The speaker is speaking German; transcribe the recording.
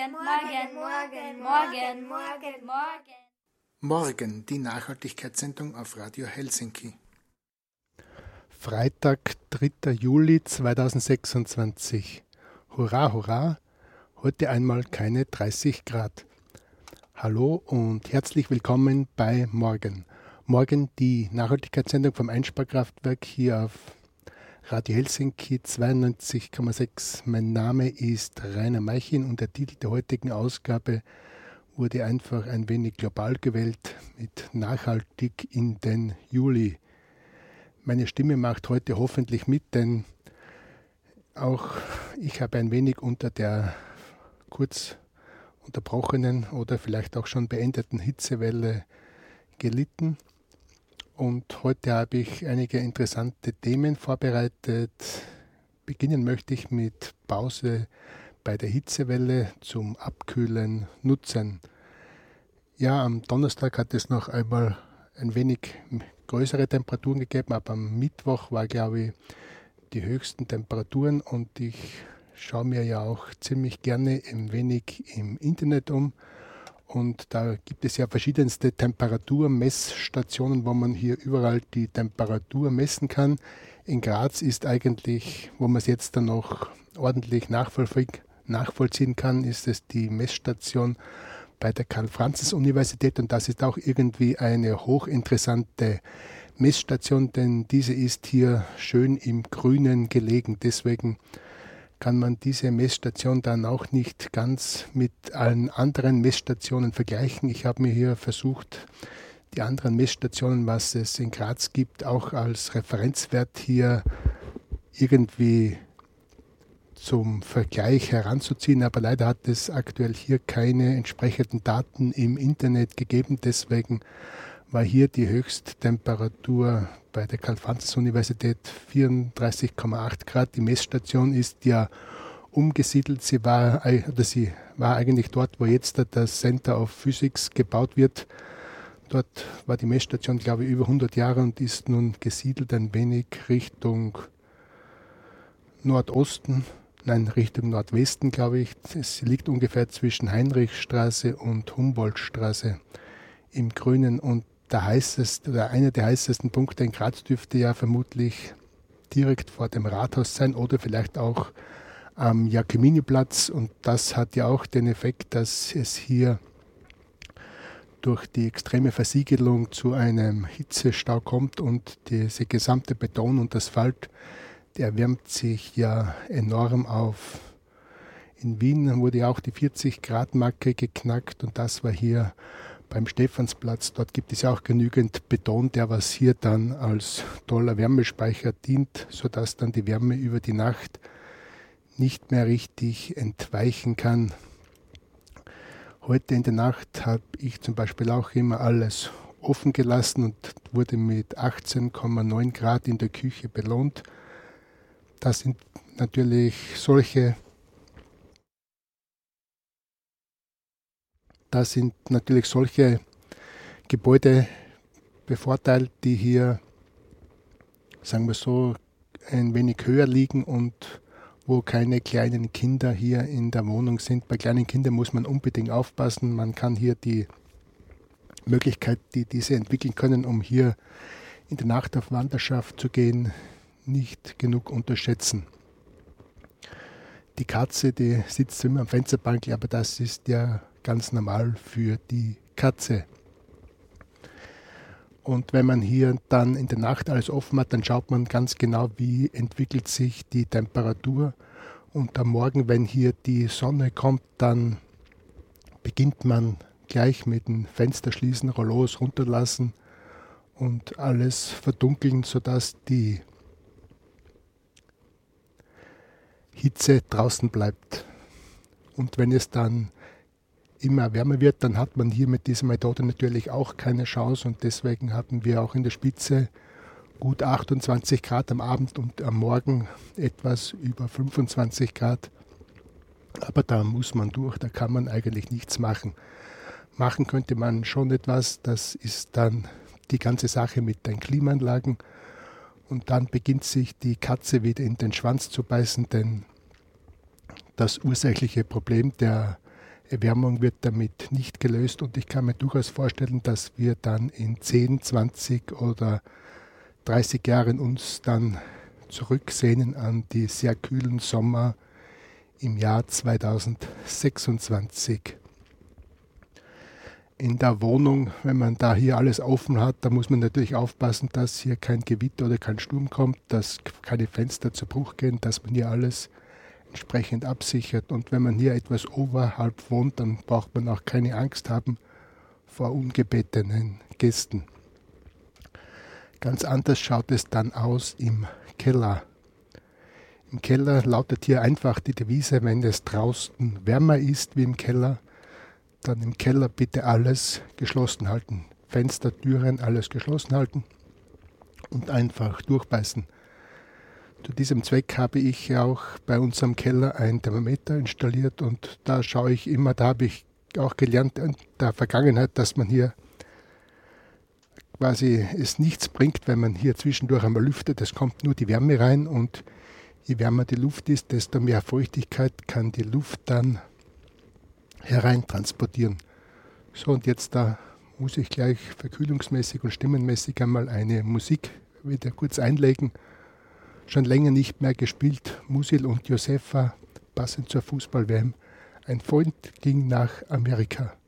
Morgen, die Nachhaltigkeitssendung auf Radio Helsinki. Freitag, 3. Juli 2026. Hurra, hurra, heute einmal keine 30 Grad. Hallo und herzlich willkommen bei Morgen. Morgen die Nachhaltigkeitssendung vom Einsparkraftwerk hier auf Radio Helsinki 92,6. Mein Name ist Rainer Meichin und der Titel der heutigen Ausgabe wurde einfach ein wenig global gewählt mit Nachhaltig in den Juli. Meine Stimme macht heute hoffentlich mit, denn auch ich habe ein wenig unter der kurz unterbrochenen oder vielleicht auch schon beendeten Hitzewelle gelitten. Und heute habe ich einige interessante Themen vorbereitet. Beginnen möchte ich mit Pause bei der Hitzewelle zum Abkühlen nutzen. Ja, am Donnerstag hat es noch einmal ein wenig größere Temperaturen gegeben, aber am Mittwoch war, glaube ich, die höchsten Temperaturen und ich schaue mir ja auch ziemlich gerne ein wenig im Internet um. Und da gibt es ja verschiedenste Temperaturmessstationen, wo man hier überall die Temperatur messen kann. In Graz ist eigentlich, wo man es jetzt dann noch ordentlich nachvollziehen kann, ist es die Messstation bei der Karl-Franzens-Universität. Und das ist auch irgendwie eine hochinteressante Messstation, denn diese ist hier schön im Grünen gelegen. Deswegen kann man diese Messstation dann auch nicht ganz mit allen anderen Messstationen vergleichen. Ich habe mir hier versucht, die anderen Messstationen, was es in Graz gibt, auch als Referenzwert hier irgendwie zum Vergleich heranzuziehen. Aber leider hat es aktuell hier keine entsprechenden Daten im Internet gegeben. Deswegen war hier die Höchsttemperatur bei der Karl-Franzens-Universität 34,8 Grad. Die Messstation ist ja umgesiedelt. Sie war eigentlich dort, wo jetzt das Center of Physics gebaut wird. Dort war die Messstation, glaube ich, über 100 Jahre und ist nun gesiedelt ein wenig Richtung Richtung Nordwesten, glaube ich. Es liegt ungefähr zwischen Heinrichstraße und Humboldtstraße im Grünen und einer der heißesten Punkte in Graz dürfte ja vermutlich direkt vor dem Rathaus sein oder vielleicht auch am Jakominiplatz. Und das hat ja auch den Effekt, dass es hier durch die extreme Versiegelung zu einem Hitzestau kommt und diese gesamte Beton und Asphalt, der erwärmt sich ja enorm auf. In Wien wurde ja auch die 40-Grad-Marke geknackt und das war hier beim Stephansplatz. Dort gibt es ja auch genügend Beton, der was hier dann als toller Wärmespeicher dient, sodass dann die Wärme über die Nacht nicht mehr richtig entweichen kann. Heute in der Nacht habe ich zum Beispiel auch immer alles offen gelassen und wurde mit 18,9 Grad in der Küche belohnt. Das sind natürlich solche Gebäude bevorteilt, die hier, sagen wir so, ein wenig höher liegen und wo keine kleinen Kinder hier in der Wohnung sind. Bei kleinen Kindern muss man unbedingt aufpassen. Man kann hier die Möglichkeit, die diese entwickeln können, um hier in der Nacht auf Wanderschaft zu gehen, nicht genug unterschätzen. Die Katze, die sitzt immer am Fensterbank, aber das ist ja ganz normal für die Katze. Und wenn man hier dann in der Nacht alles offen hat, dann schaut man ganz genau, wie entwickelt sich die Temperatur. Und am Morgen, wenn hier die Sonne kommt, dann beginnt man gleich mit dem Fenster schließen, Rollos runterlassen und alles verdunkeln, sodass die Hitze draußen bleibt. Und wenn es dann immer wärmer wird, dann hat man hier mit dieser Methode natürlich auch keine Chance und deswegen hatten wir auch in der Spitze gut 28 Grad am Abend und am Morgen etwas über 25 Grad. Aber da muss man durch, da kann man eigentlich nichts machen. Machen könnte man schon etwas, das ist dann die ganze Sache mit den Klimaanlagen und dann beginnt sich die Katze wieder in den Schwanz zu beißen, denn das ursächliche Problem der Erwärmung wird damit nicht gelöst und ich kann mir durchaus vorstellen, dass wir dann in 10, 20 oder 30 Jahren uns dann zurücksehnen an die sehr kühlen Sommer im Jahr 2026. In der Wohnung, wenn man da hier alles offen hat, da muss man natürlich aufpassen, dass hier kein Gewitter oder kein Sturm kommt, dass keine Fenster zu Bruch gehen, dass man hier alles entsprechend absichert. Und wenn man hier etwas oberhalb wohnt, dann braucht man auch keine Angst haben vor ungebetenen Gästen. Ganz anders schaut es dann aus im Keller. Im Keller lautet hier einfach die Devise, wenn es draußen wärmer ist wie im Keller, dann im Keller bitte alles geschlossen halten. Fenster, Türen, alles geschlossen halten und einfach durchbeißen. Zu diesem Zweck habe ich auch bei unserem Keller ein Thermometer installiert und da schaue ich immer, da habe ich auch gelernt in der Vergangenheit, dass man hier quasi es nichts bringt, wenn man hier zwischendurch einmal lüftet. Es kommt nur die Wärme rein und je wärmer die Luft ist, desto mehr Feuchtigkeit kann die Luft dann hereintransportieren. So, und jetzt da muss ich gleich verkühlungsmäßig und stimmenmäßig einmal eine Musik wieder kurz einlegen. Schon länger nicht mehr gespielt, Musil und Josefa, passend zur Fußball-WM. Ein Freund ging nach Amerika.